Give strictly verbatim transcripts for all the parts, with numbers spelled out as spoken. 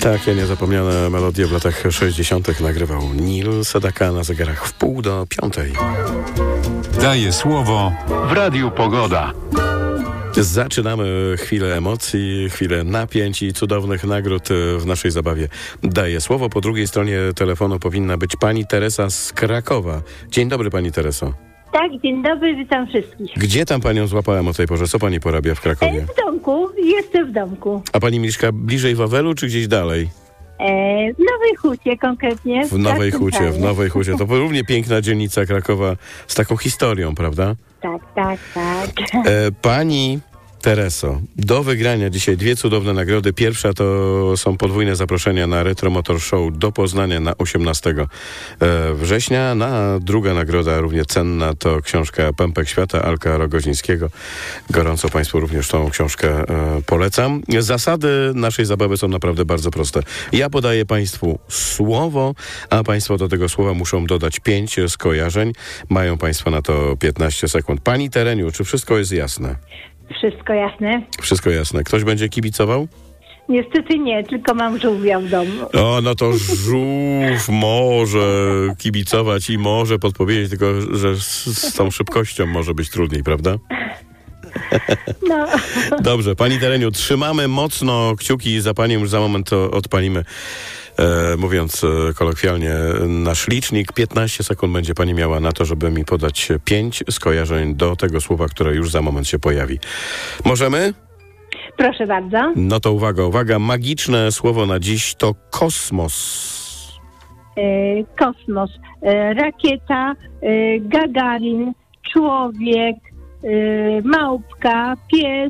Takie niezapomniane melodie w latach sześćdziesiątych nagrywał Neil Sedaka na zegarach w pół do piątej. Daje słowo w Radiu Pogoda. Zaczynamy chwilę emocji, chwilę napięć i cudownych nagród w naszej zabawie. Daję słowo. Po drugiej stronie telefonu powinna być pani Teresa z Krakowa. Dzień dobry, pani Tereso. Tak, dzień dobry, witam wszystkich. Gdzie tam panią złapałem o tej porze? Co pani porabia w Krakowie? E, w domku, jestem w domku. A pani mieszka bliżej Wawelu czy gdzieś dalej? E, w Nowej Hucie konkretnie. W Nowej tak, Hucie, w Nowej Hucie. To równie piękna dzielnica Krakowa z taką historią, prawda? Tak, tak, tak. E, pani Tereso, do wygrania dzisiaj dwie cudowne nagrody. Pierwsza to są podwójne zaproszenia na Retro Motor Show do Poznania na osiemnastego września. Na druga nagroda, równie cenna, to książka Pępek Świata Alka Rogozińskiego. Gorąco państwu również tą książkę e, polecam. Zasady naszej zabawy są naprawdę bardzo proste. Ja podaję państwu słowo, a państwo do tego słowa muszą dodać pięć skojarzeń. Mają państwo na to piętnaście sekund. Pani Tereniu, czy wszystko jest jasne? Wszystko jasne? Wszystko jasne. Ktoś będzie kibicował? Niestety nie, tylko mam żółwia w domu. O, no to żółw może kibicować i może podpowiedzieć, tylko że z, z tą szybkością może być trudniej, prawda? No. Dobrze, pani Tereniu, trzymamy mocno kciuki za panią, już za moment to odpalimy. E, mówiąc e, kolokwialnie, nasz licznik, piętnaście sekund będzie pani miała na to, żeby mi podać pięć skojarzeń do tego słowa, które już za moment się pojawi. Możemy? Proszę bardzo. No to uwaga, uwaga, magiczne słowo na dziś to kosmos. E, kosmos, e, rakieta, e, Gagarin, człowiek, e, małpka, pies,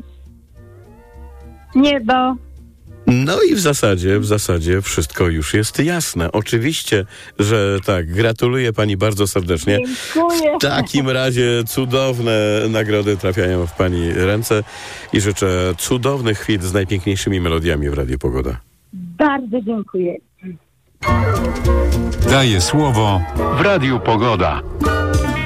niebo. No i w zasadzie, w zasadzie wszystko już jest jasne. Oczywiście, że tak. Gratuluję pani bardzo serdecznie. Dziękuję. W takim razie cudowne nagrody trafiają w pani ręce i życzę cudownych chwil z najpiękniejszymi melodiami w Radiu Pogoda. Bardzo dziękuję. Daje słowo w Radiu Pogoda.